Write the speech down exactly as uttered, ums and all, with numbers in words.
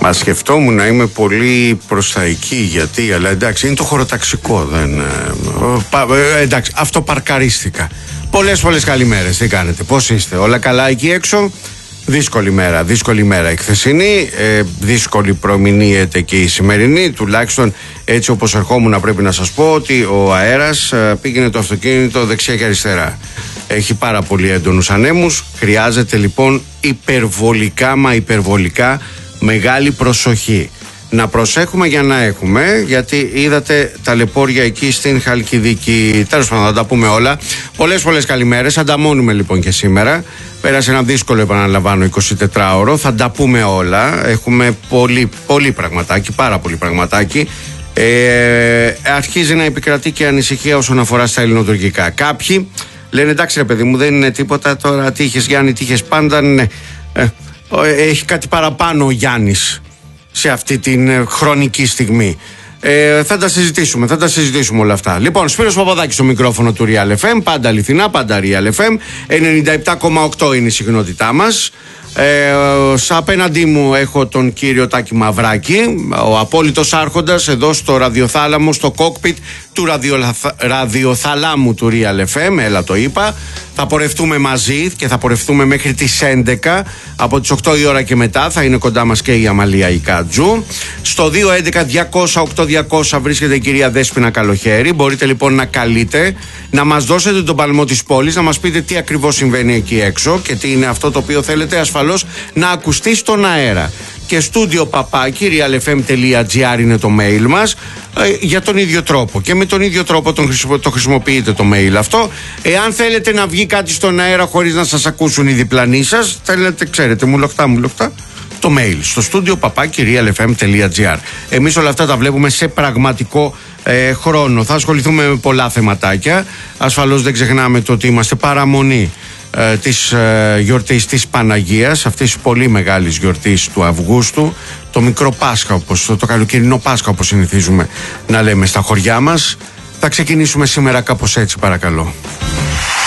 Α, σκεφτόμουν να είμαι πολύ προς τα εκεί, γιατί, αλλά εντάξει, είναι το χωροταξικό. Δεν, ε, εντάξει, αυτοπαρκαρίστηκα. Πολλές πολλές καλημέρες, τι κάνετε, πώς είστε, όλα καλά εκεί έξω? Δύσκολη μέρα, δύσκολη μέρα η χθεσινή, ε, δύσκολη προμηνύεται και η σημερινή, τουλάχιστον έτσι όπως ερχόμουν πρέπει να σας πω ότι ο αέρας ε, πήγαινε το αυτοκίνητο δεξιά και αριστερά. Έχει πάρα πολύ έντονους ανέμους, χρειάζεται λοιπόν υπερβολικά μα υπερβολικά μεγάλη προσοχή. Να προσέχουμε για να έχουμε, γιατί είδατε τα εκεί στην Χαλκιδική. Τέλος πάντων, θα τα πούμε όλα. Πολλές πολλές καλημέρες. Ανταμώνουμε λοιπόν και σήμερα. Πέρασε ένα δύσκολο, επαναλαμβάνω, εικοσιτετράωρο. Θα τα πούμε όλα. Έχουμε πολύ, πολύ πραγματάκι, πάρα πολύ πραγματάκι. Ε, αρχίζει να επικρατεί και ανησυχία όσον αφορά στα ελληνοτουρκικά. Κάποιοι λένε εντάξει, ρε παιδί μου, δεν είναι τίποτα τώρα. Τι είχες, Γιάννη, τι είχες πάντα. Ναι. Ε, έχει κάτι παραπάνω ο Γιάννης σε αυτή την χρονική στιγμή. Ε, θα τα συζητήσουμε, θα τα συζητήσουμε όλα αυτά. Λοιπόν, Σπύρος Παπαδάκης στο μικρόφωνο του Real εφ εμ, πάντα αληθινά, πάντα Real εφ εμ. ενενήντα επτά κόμμα οκτώ είναι η συχνότητά μας. Ε, σ' απέναντί μου έχω τον κύριο Τάκη Μαυράκη, ο απόλυτος άρχοντας εδώ στο ραδιοθάλαμο, στο κόκπιτ του ραδιο, ραδιοθαλάμου του Real εφ εμ. Έλα, το είπα. Θα πορευτούμε μαζί και θα πορευτούμε μέχρι τις έντεκα. Από τις οκτώ η ώρα και μετά θα είναι κοντά μας και η Αμαλία Ικάτζου. Στο δύο έντεκα διακόσια οκτώ διακόσια βρίσκεται η κυρία Δέσποινα Καλοχέρη. Μπορείτε λοιπόν να καλείτε, να μας δώσετε τον παλμό της πόλης, να μας πείτε τι ακριβώς συμβαίνει εκεί έξω και τι είναι αυτό το οποίο θέλετε ασφαλώς να ακουστεί στον αέρα. Και στούντιο παπάκι realfm.gr είναι το mail μας, ε, για τον ίδιο τρόπο. Και με τον ίδιο τρόπο τον χρησιμο, το χρησιμοποιείτε το mail αυτό. Εάν θέλετε να βγει κάτι στον αέρα χωρίς να σας ακούσουν οι διπλανοί σας, θέλετε, ξέρετε, μου λοχτά, μου λοχτά, το mail στο στούντιο παπάκι realfm.gr. Εμείς όλα αυτά τα βλέπουμε σε πραγματικό ε, χρόνο. Θα ασχοληθούμε με πολλά θεματάκια. Ασφαλώς δεν ξεχνάμε το ότι είμαστε παραμονή ε, της ε, γιορτής της Παναγίας, αυτής της πολύ μεγάλης γιορτής του Αυγούστου, το μικρό Πάσχα, όπως, το, το καλοκαιρινό Πάσχα όπως συνηθίζουμε να λέμε στα χωριά μας. Θα ξεκινήσουμε σήμερα κάπως έτσι, παρακαλώ.